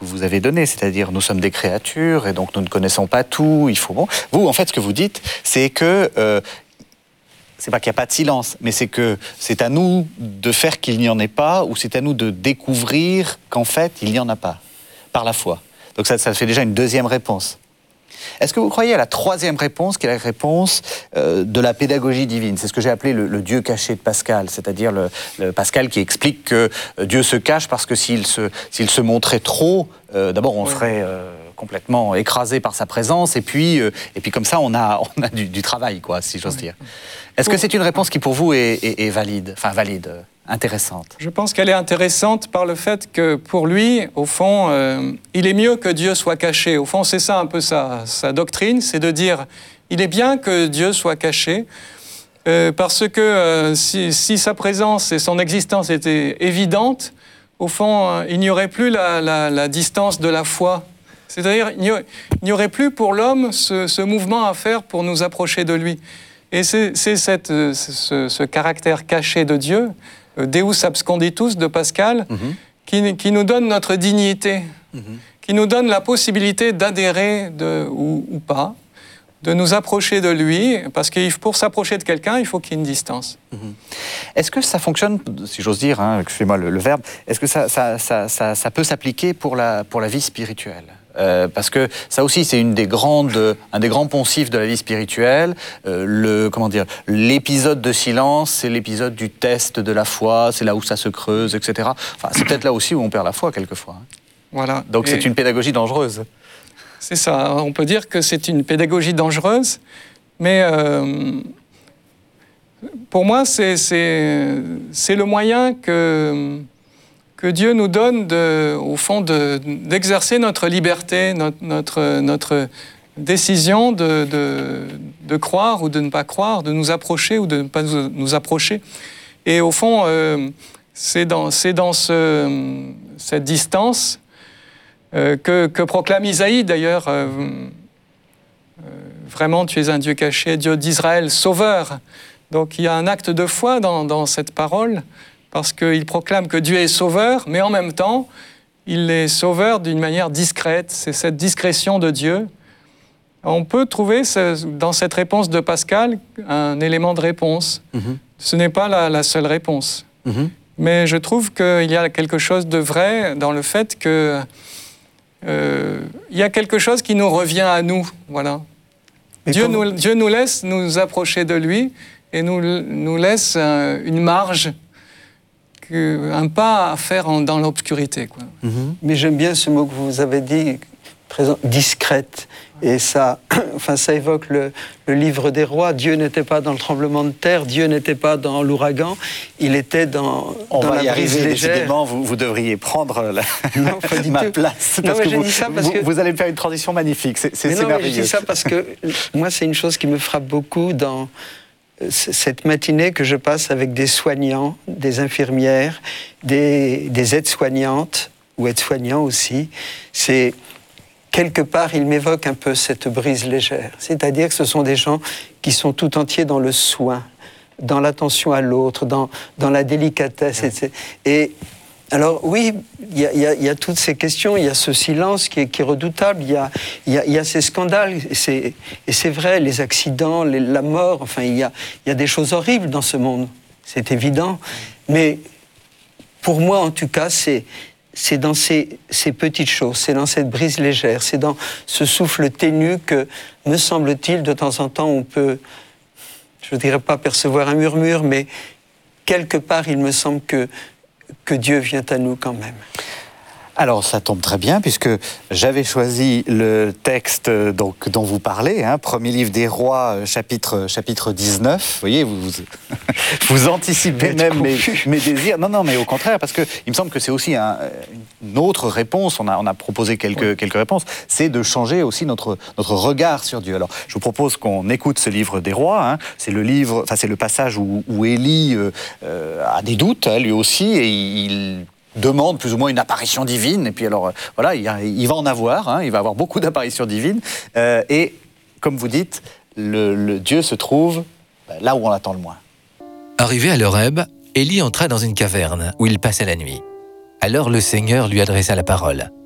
que vous avez donné, c'est-à-dire nous sommes des créatures et donc nous ne connaissons pas tout, il faut... Bon. Vous, en fait, ce que vous dites, c'est que... c'est pas qu'il n'y a pas de silence, mais c'est que c'est à nous de faire qu'il n'y en ait pas, ou c'est à nous de découvrir qu'en fait, il n'y en a pas, par la foi. Donc ça fait déjà une deuxième réponse. Est-ce que vous croyez à la troisième réponse, qui est la réponse de la pédagogie divine? C'est ce que j'ai appelé le Dieu caché de Pascal, c'est-à-dire le Pascal qui explique que Dieu se cache parce que s'il se montrait trop, d'abord on serait complètement écrasé par sa présence, et puis comme ça on a du travail, quoi, si j'ose dire. Est-ce que c'est une réponse qui pour vous est valide, intéressante? Je pense qu'elle est intéressante par le fait que pour lui, au fond, il est mieux que Dieu soit caché. Au fond, c'est ça un peu sa doctrine, c'est de dire il est bien que Dieu soit caché, parce que si sa présence et son existence étaient évidentes, au fond, il n'y aurait plus la distance de la foi. C'est-à-dire, il n'y aurait plus pour l'homme ce mouvement à faire pour nous approcher de lui. Et c'est ce caractère caché de Dieu, Deus absconditus de Pascal, qui nous donne notre dignité, qui nous donne la possibilité d'adhérer ou pas, de nous approcher de lui, parce que pour s'approcher de quelqu'un, il faut qu'il y ait une distance. Est-ce que ça fonctionne, si j'ose dire, excusez-moi le verbe, est-ce que ça peut s'appliquer pour la vie spirituelle? Parce que ça aussi, c'est un des grands poncifs de la vie spirituelle. L'épisode de silence, c'est l'épisode du test de la foi, c'est là où ça se creuse, etc. Enfin, c'est peut-être là aussi où on perd la foi, quelquefois. Voilà. Donc c'est une pédagogie dangereuse. C'est ça. On peut dire que c'est une pédagogie dangereuse, mais pour moi, c'est le moyen que Dieu nous donne, au fond, d'exercer notre liberté, notre décision de croire ou de ne pas croire, de nous approcher ou de ne pas nous approcher. Et au fond, c'est dans cette distance que proclame Isaïe, d'ailleurs. Vraiment, tu es un Dieu caché, Dieu d'Israël, sauveur. Donc il y a un acte de foi dans cette parole, parce qu'il proclame que Dieu est sauveur, mais en même temps, il est sauveur d'une manière discrète. C'est cette discrétion de Dieu. On peut trouver dans cette réponse de Pascal un élément de réponse. Ce n'est pas la seule réponse. Mais je trouve qu'il y a quelque chose de vrai dans le fait que il y a quelque chose qui nous revient à nous. Voilà. Dieu nous laisse nous approcher de lui et nous laisse une marge, un pas à faire dans l'obscurité. Mais j'aime bien ce mot que vous avez dit, discrète. Et ça évoque le livre des rois. Dieu n'était pas dans le tremblement de terre, Dieu n'était pas dans l'ouragan, il était dans On va la y brise arriver, légère. décidément, vous devriez prendre ma place. Non, Parce que que vous allez faire une transition magnifique, c'est merveilleux. Je dis ça parce que moi, c'est une chose qui me frappe beaucoup dans cette matinée que je passe avec des soignants, des infirmières, des aides-soignantes, ou aides-soignants aussi. C'est... Quelque part, il m'évoque un peu cette brise légère. C'est-à-dire que ce sont des gens qui sont tout entiers dans le soin, dans l'attention à l'autre, dans la délicatesse. Et alors, oui, il y a toutes ces questions, il y a ce silence qui est redoutable, il y a ces scandales, et c'est vrai, les accidents, la mort, enfin, il y a des choses horribles dans ce monde, c'est évident. Mais pour moi, en tout cas, c'est dans ces petites choses, c'est dans cette brise légère, c'est dans ce souffle ténu que, me semble-t-il, de temps en temps, on peut, je ne dirais pas percevoir un murmure, mais quelque part, il me semble que Dieu vient à nous quand même. Alors, ça tombe très bien, puisque j'avais choisi le texte dont vous parlez, premier livre des rois, chapitre 19. Vous voyez, vous anticipez même mes désirs. Non, mais au contraire, parce qu'il me semble que c'est aussi une autre réponse. On a proposé quelques réponses. C'est de changer aussi notre regard sur Dieu. Alors, je vous propose qu'on écoute ce livre des rois. C'est le passage où Élie a des doutes, lui aussi, et il demande plus ou moins une apparition divine, et puis alors, voilà, il va en avoir, il va avoir beaucoup d'apparitions divines, et comme vous dites, le Dieu se trouve là où on l'attend le moins. Arrivé à l'Horeb, Élie entra dans une caverne où il passait la nuit. Alors le Seigneur lui adressa la parole.